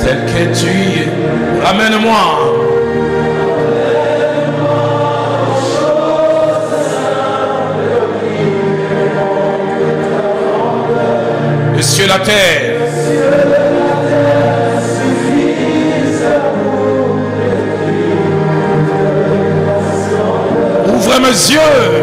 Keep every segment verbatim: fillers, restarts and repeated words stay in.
tel que tu es. Ramène-moi. Et sur la terre, ouvre mes yeux.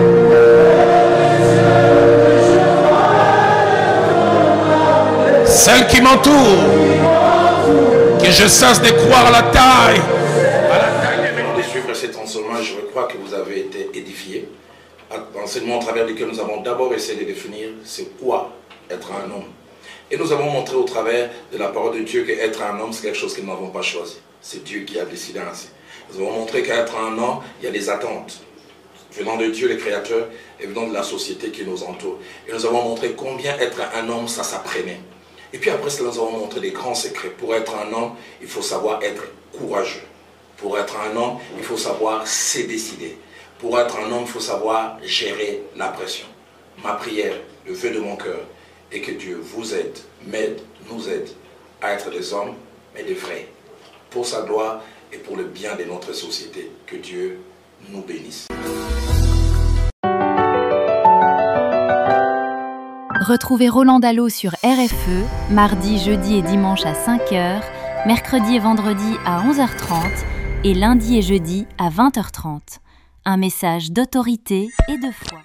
Celle qui m'entoure, que je cesse de croire à la taille. À la taille de suivre ces transformations, je crois que vous avez été édifiés. L'enseignement au travers duquel nous avons d'abord essayé de définir c'est quoi être un homme. Et nous avons montré au travers de la parole de Dieu qu'être un homme, c'est quelque chose que nous n'avons pas choisi. C'est Dieu qui a décidé ainsi. Nous avons montré qu'être un homme, il y a des attentes venant de Dieu le Créateur et venant de la société qui nous entoure. Et nous avons montré combien être un homme, ça s'apprenait. Et puis après cela, nous avons montré des grands secrets. Pour être un homme, il faut savoir être courageux. Pour être un homme, il faut savoir se décider. Pour être un homme, il faut savoir gérer la pression. Ma prière, le vœu de mon cœur, est que Dieu vous aide, m'aide, nous aide à être des hommes, mais des vrais. Pour sa gloire et pour le bien de notre société. Que Dieu nous bénisse. Retrouvez Roland Dallot sur R F E, mardi, jeudi et dimanche à cinq heures, mercredi et vendredi à onze heures trente et lundi et jeudi à vingt heures trente. Un message d'autorité et de foi.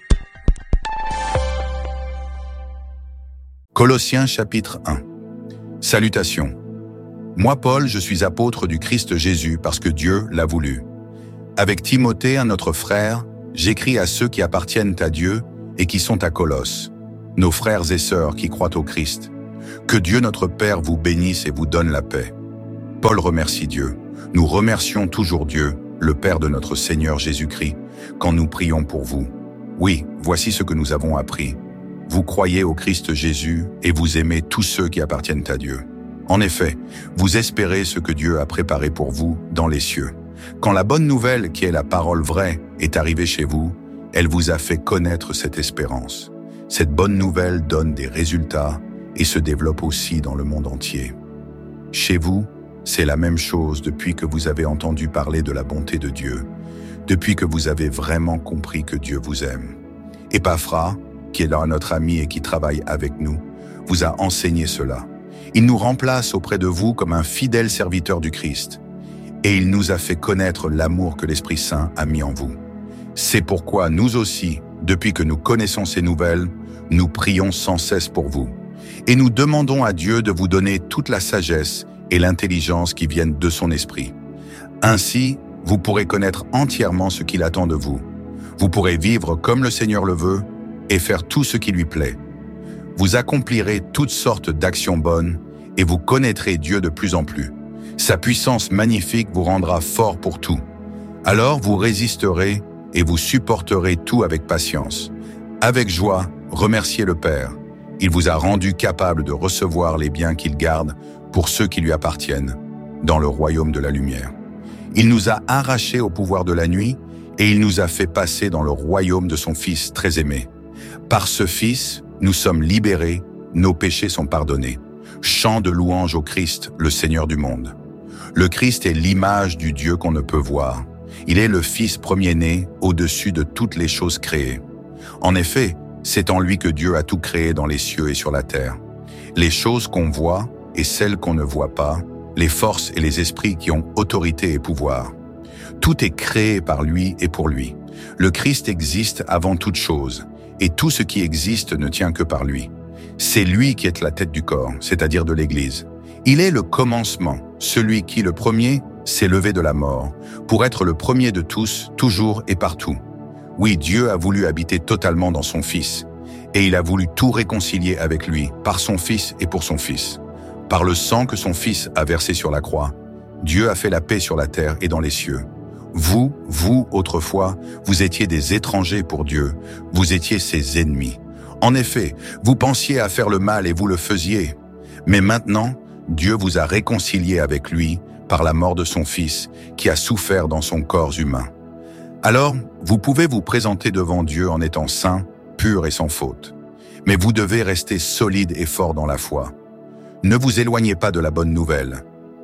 Colossiens chapitre un. Salutations. Moi Paul, je suis apôtre du Christ Jésus parce que Dieu l'a voulu. Avec Timothée, un autre frère, j'écris à ceux qui appartiennent à Dieu et qui sont à Colosse, nos frères et sœurs qui croient au Christ. Que Dieu notre Père vous bénisse et vous donne la paix. Paul remercie Dieu. Nous remercions toujours Dieu, le Père de notre Seigneur Jésus-Christ, quand nous prions pour vous. Oui, voici ce que nous avons appris. Vous croyez au Christ Jésus et vous aimez tous ceux qui appartiennent à Dieu. En effet, vous espérez ce que Dieu a préparé pour vous dans les cieux. Quand la bonne nouvelle, qui est la parole vraie, est arrivée chez vous, elle vous a fait connaître cette espérance. Cette bonne nouvelle donne des résultats et se développe aussi dans le monde entier. Chez vous, c'est la même chose depuis que vous avez entendu parler de la bonté de Dieu, depuis que vous avez vraiment compris que Dieu vous aime. Épaphras, qui est là notre ami et qui travaille avec nous, vous a enseigné cela. Il nous remplace auprès de vous comme un fidèle serviteur du Christ. Et il nous a fait connaître l'amour que l'Esprit Saint a mis en vous. C'est pourquoi nous aussi, depuis que nous connaissons ces nouvelles, nous prions sans cesse pour vous. Et nous demandons à Dieu de vous donner toute la sagesse et l'intelligence qui viennent de son Esprit. Ainsi, vous pourrez connaître entièrement ce qu'il attend de vous. Vous pourrez vivre comme le Seigneur le veut et faire tout ce qui lui plaît. Vous accomplirez toutes sortes d'actions bonnes et vous connaîtrez Dieu de plus en plus. Sa puissance magnifique vous rendra fort pour tout. Alors vous résisterez et vous supporterez tout avec patience. Avec joie, remerciez le Père. Il vous a rendu capable de recevoir les biens qu'il garde pour ceux qui lui appartiennent, dans le royaume de la lumière. Il nous a arrachés au pouvoir de la nuit et il nous a fait passer dans le royaume de son Fils très aimé. Par ce Fils, nous sommes libérés, nos péchés sont pardonnés. Chant de louange au Christ, le Seigneur du monde. Le Christ est l'image du Dieu qu'on ne peut voir. Il est le Fils premier-né au-dessus de toutes les choses créées. En effet, c'est en lui que Dieu a tout créé dans les cieux et sur la terre. Les choses qu'on voit et celles qu'on ne voit pas, les forces et les esprits qui ont autorité et pouvoir. Tout est créé par lui et pour lui. Le Christ existe avant toute chose, et tout ce qui existe ne tient que par lui. C'est lui qui est la tête du corps, c'est-à-dire de l'Église. Il est le commencement, celui qui, le premier, s'est levé de la mort, pour être le premier de tous, toujours et partout. Oui, Dieu a voulu habiter totalement dans son Fils, et il a voulu tout réconcilier avec lui, par son Fils et pour son Fils. Par le sang que son Fils a versé sur la croix, Dieu a fait la paix sur la terre et dans les cieux. Vous, vous, autrefois, vous étiez des étrangers pour Dieu, vous étiez ses ennemis. En effet, vous pensiez à faire le mal et vous le faisiez. Mais maintenant, Dieu vous a réconciliés avec lui par la mort de son Fils, qui a souffert dans son corps humain. Alors, vous pouvez vous présenter devant Dieu en étant saint, pur et sans faute. Mais vous devez rester solide et fort dans la foi. Ne vous éloignez pas de la bonne nouvelle,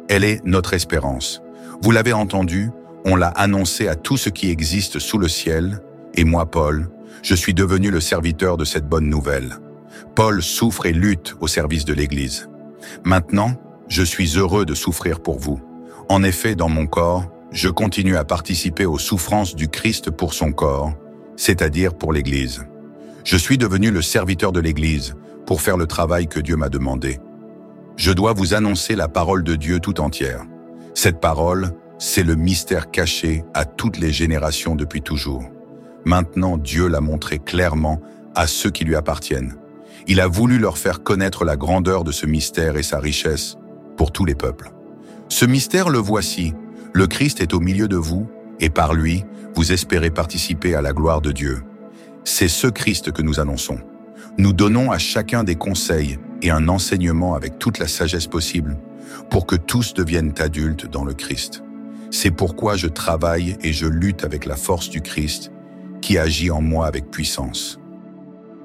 Elle est notre espérance. Vous l'avez entendu, on l'a annoncé à tout ce qui existe sous le ciel, et moi, Paul, je suis devenu le serviteur de cette bonne nouvelle. Paul souffre et lutte au service de l'Église. Maintenant, je suis heureux de souffrir pour vous. En effet, dans mon corps, je continue à participer aux souffrances du Christ pour son corps, c'est-à-dire pour l'Église. Je suis devenu le serviteur de l'Église pour faire le travail que Dieu m'a demandé. Je dois vous annoncer la parole de Dieu tout entière. Cette parole, c'est le mystère caché à toutes les générations depuis toujours. Maintenant, Dieu l'a montré clairement à ceux qui lui appartiennent. Il a voulu leur faire connaître la grandeur de ce mystère et sa richesse pour tous les peuples. Ce mystère, le voici. Le Christ est au milieu de vous, et par lui, vous espérez participer à la gloire de Dieu. C'est ce Christ que nous annonçons. Nous donnons à chacun des conseils et un enseignement avec toute la sagesse possible pour que tous deviennent adultes dans le Christ. C'est pourquoi je travaille et je lutte avec la force du Christ qui agit en moi avec puissance.